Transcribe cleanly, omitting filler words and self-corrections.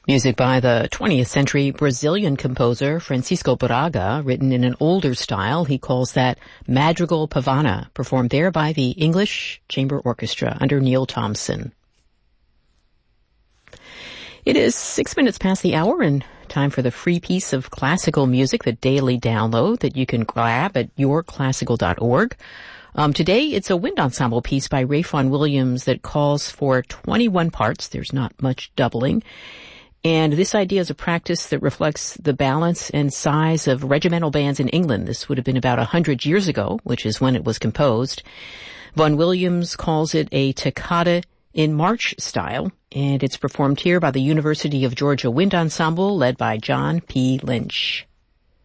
Music by the 20th century Brazilian composer Francisco Braga, written in an older style. He calls that Madrigal Pavana, performed there by the English Chamber Orchestra under Neil Thompson. It is 6 minutes past the hour and time for the free piece of classical music, the daily download that you can grab at yourclassical.org. Today, it's a wind ensemble piece by Ralph Vaughan Williams that calls for 21 parts. There's not much doubling. And this idea is a practice that reflects the balance and size of regimental bands in England. This would have been about 100 years ago, which is when it was composed. Vaughan Williams calls it a toccata in march style, and it's performed here by the University of Georgia Wind Ensemble, led by John P. Lynch.